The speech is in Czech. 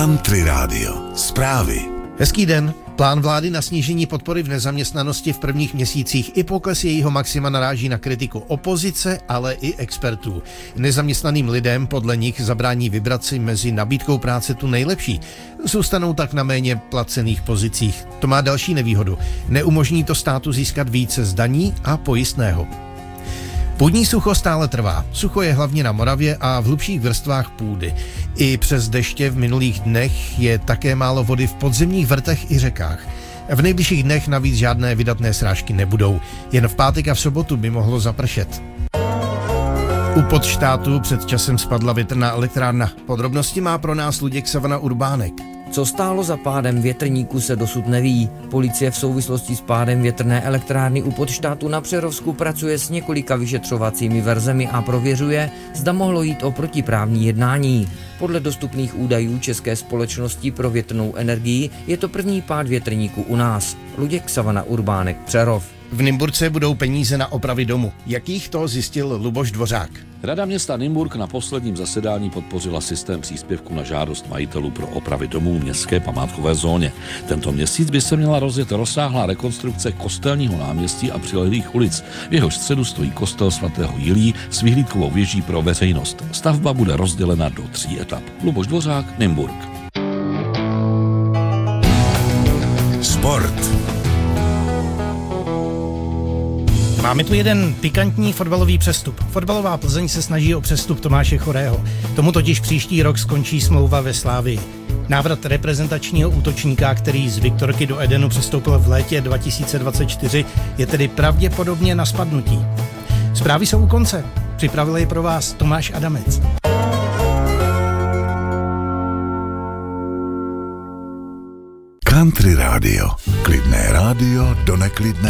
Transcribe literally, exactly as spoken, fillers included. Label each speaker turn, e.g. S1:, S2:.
S1: Country Radio. Zprávy.
S2: Hezký den. Plán vlády na snížení podpory v nezaměstnanosti v prvních měsících i pokles jejího maxima naráží na kritiku opozice, ale i expertů. Nezaměstnaným lidem podle nich zabrání vybrat si mezi nabídkou práce tu nejlepší. Zůstanou tak na méně placených pozicích. To má další nevýhodu. Neumožní to státu získat více z daní a pojistného. Půdní sucho stále trvá. Sucho je hlavně na Moravě a v hlubších vrstvách půdy. I přes deště v minulých dnech je také málo vody v podzemních vrtech i řekách. V nejbližších dnech navíc žádné vydatné srážky nebudou. Jen v pátek a v sobotu by mohlo zapršet. U Podštátu před časem spadla větrná elektrárna. Podrobnosti má pro nás Luděk Savana Urbánek.
S3: Co stálo za pádem větrníku, se dosud neví. Policie v souvislosti s pádem větrné elektrárny u Podštátu na Přerovsku pracuje s několika vyšetřovacími verzemi a prověřuje, zda mohlo jít o protiprávní jednání. Podle dostupných údajů České společnosti pro větrnou energii je to první pád větrníku u nás. Luděk Savana Urbánek, Přerov.
S2: V Nymburce budou peníze na opravy domu. Jakých to zjistil Luboš Dvořák?
S4: Rada města Nymburk na posledním zasedání podpořila systém příspěvku na žádost majitelů pro opravy domů v městské památkové zóně. Tento měsíc by se měla rozjet rozsáhlá rekonstrukce Kostelního náměstí a přilehlých ulic. V jehož středu stojí kostel svatého Jilí s vyhlídkovou věží pro veřejnost. Stavba bude rozdělena do tří etap. Luboš Dvořák, Nymburk.
S1: Sport.
S5: Máme tu jeden pikantní fotbalový přestup. Fotbalová Plzeň se snaží o přestup Tomáše Chorého. Tomu totiž příští rok skončí smlouva ve Slavii. Návrat reprezentačního útočníka, který z Viktorky do Edenu přestoupil v létě dva tisíce dvacet čtyři, je tedy pravděpodobně na spadnutí. Zprávy jsou u konce. Připravil je pro vás Tomáš Adamec.
S1: Country Radio. Klidné rádio do neklidné